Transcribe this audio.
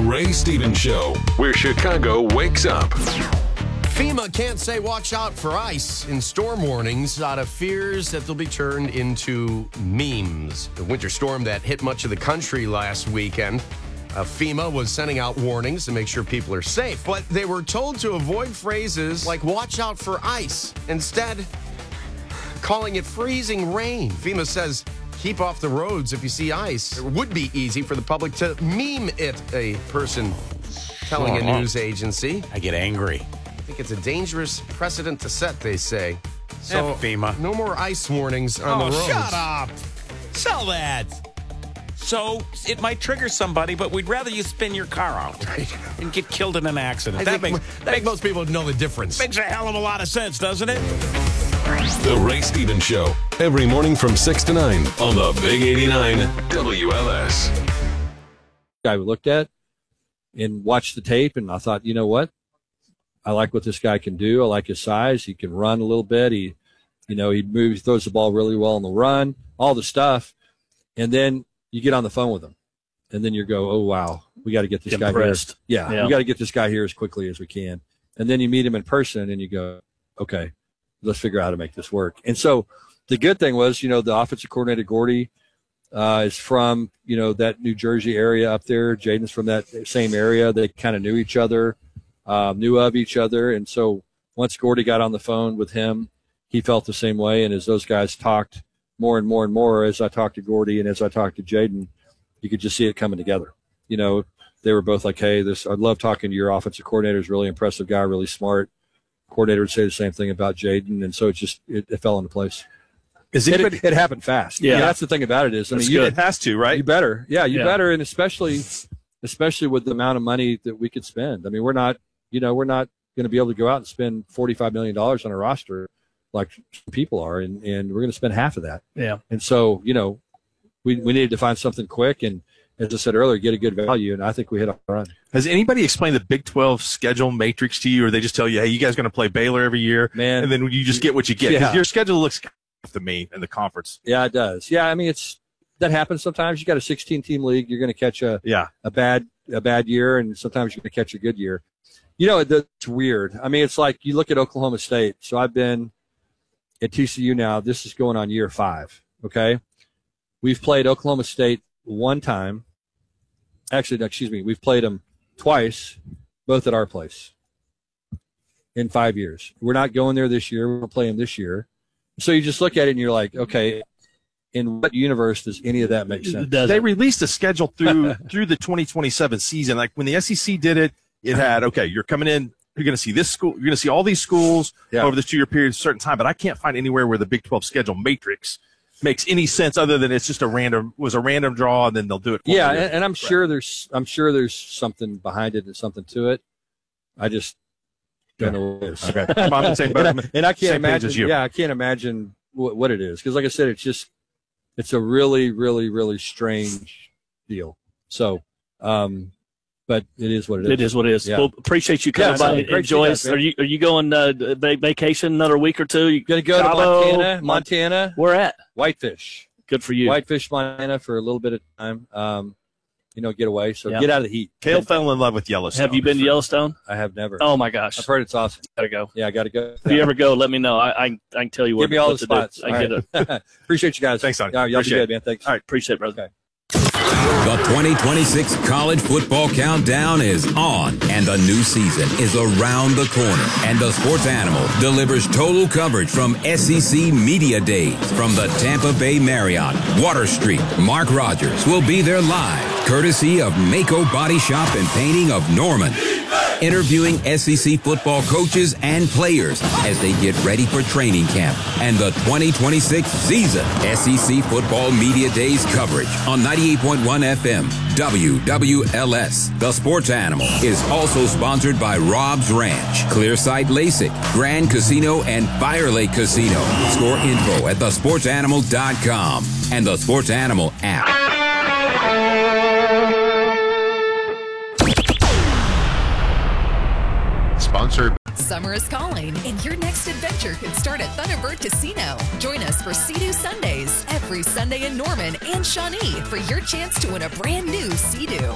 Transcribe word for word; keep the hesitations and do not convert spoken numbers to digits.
Ray Stevens Show, where Chicago wakes up. FEMA can't say watch out for ice in storm warnings out of fears that they'll be turned into memes. The winter storm that hit much of the country last weekend, uh, FEMA was sending out warnings to make sure people are safe, but they were told to avoid phrases like watch out for ice, instead calling it freezing rain. FEMA says keep off the roads if you see ice. It would be easy for the public to meme it, a person telling a news agency. I get angry. I think it's a dangerous precedent to set, they say. So, F FEMA. No more ice warnings on oh, the roads. Shut up. Sell that. So, it might trigger somebody, but we'd rather you spin your car out and get killed in an accident. I that think, makes, I that think most people know the difference. makes a hell of a lot of sense, doesn't it? The Ray Stevens Show, every morning from six to nine on the Big eighty-nine W L S. I looked at and watched the tape, and I thought, you know what? I like what this guy can do. I like his size. He can run a little bit. He, you know, he moves, throws the ball really well on the run, all the stuff. And then you get on the phone with him, and then you go, oh, wow, we got to get this Impressed. guy here. Yeah, yeah. we got to get this guy here as quickly as we can. And then you meet him in person, and you go, okay, let's figure out how to make this work. And so the good thing was, you know, the offensive coordinator, Gordy, uh, is from, you know, that New Jersey area up there. Jaden's from that same area. They kind of knew each other. Um, knew of each other, and so once Gordy got on the phone with him, he felt the same way. And as those guys talked more and more and more, as I talked to Gordy and as I talked to Jaden, you could just see it coming together. You know, they were both like, "Hey, this I love talking to your offensive coordinator. He's a really impressive guy, really smart." Coordinator would say the same thing about Jaden, and so it just it, it fell into place. Is it, anybody, it, it happened fast. Yeah. I mean, that's the thing about it is, I That's mean, you, good. it has to, right? you better, yeah, you Yeah. better, and especially, especially with the amount of money that we could spend. I mean, we're not, you know, we're not going to be able to go out and spend forty-five million dollars on a roster like some people are, and, and we're going to spend half of that. Yeah. And so, you know, we, we needed to find something quick, and as I said earlier, get a good value, and I think we hit a run. Has anybody explained the Big twelve schedule matrix to you, or they just tell you, hey, you guys are going to play Baylor every year, Man, and then you just get what you get? 'Cause yeah. your schedule looks to me in the conference. Yeah, it does. Yeah, I mean, it's that happens sometimes. You got a sixteen-team league, you're going to catch a Yeah. a bad a bad year, and sometimes you're going to catch a good year. You know, it's weird. I mean, it's like you look at Oklahoma State. So I've been at T C U now. This is going on year five, okay? We've played Oklahoma State one time. Actually, no, excuse me. We've played them twice, both at our place in five years. We're not going there this year. We're going to play them this year. So you just look at it and you're like, okay, in what universe does any of that make sense? They released a schedule through through the twenty twenty-seven season. Like when the S E C did it, it had, okay, you're coming in, you're going to see this school, you're going to see all these schools Yeah. over this two-year period, a certain time. But I can't find anywhere where the Big twelve schedule matrix makes any sense other than it's just a random was a random draw, and then they'll do it. for Yeah, you. and, and I'm sure there's I'm sure there's something behind it and something to it. I just don't know what it is. Okay, I'm on the same boat. and, I, and I can't Same page imagine. as you. Yeah, I can't imagine what, what it is because, like I said, it's just it's a really, really, really strange deal. So, um, but it is what it is. It is what it is. Yeah. Well, appreciate you coming Yeah, by. no, great Enjoy to us. see you guys, Are you are you going uh, va- vacation another week or two? You Gonna go Cabo, to Montana, Mon- Montana, Where at? Whitefish, Good for you. Whitefish, Montana for a little bit of time. Um, you know, get away. So Yeah. get out of the heat. Kale fell in love with Yellowstone. Have you been to Yellowstone? I have never. Oh my gosh, I've heard it's awesome. gotta go. Yeah, I got to go. If you ever go, let me know. I I, I can tell you where. Give me all what the to do. spots. I All get right. it. Appreciate you guys. Thanks, Sonny. All right, y'all be Appreciate good, man. Thanks. All right. Appreciate it, brother. Okay. The twenty twenty-six college football countdown is on, and the new season is around the corner. And the Sports Animal delivers total coverage from S E C Media Days from the Tampa Bay Marriott, Water Street. Mark Rogers will be there live, courtesy of Mako Body Shop and Painting of Norman, interviewing S E C football coaches and players as they get ready for training camp and the twenty twenty-six season. S E C Football Media Days coverage on ninety-eight point one F M W W L S. The Sports Animal is also sponsored by Rob's Ranch, Clearsight LASIK, Grand Casino, and Fire Lake Casino. Score info at the sports animal dot com and the Sports Animal app. Sponsored. Summer is calling, and your next adventure could start at Thunderbird Casino. Join us for Sea-Doo Sundays every Sunday in Norman and Shawnee for your chance to win a brand new Sea-Doo.